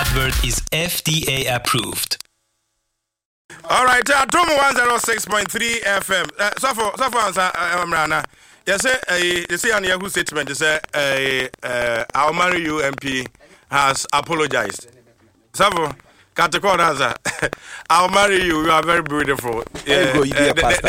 advert is FDA approved. All right, Tom 106.3 FM. So for answer, Rana. Yes, you see on Yahoo statement, you say, I'll marry you MP has apologized. So for Category answer, I'll marry you, you are very beautiful. You be a pastor.